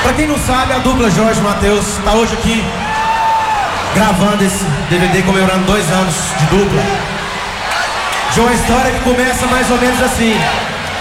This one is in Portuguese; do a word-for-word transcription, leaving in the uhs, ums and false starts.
Pra quem não sabe, a dupla Jorge e Matheus tá hoje aqui gravando esse D V D comemorando dois anos de dupla. De uma história que começa mais ou menos assim.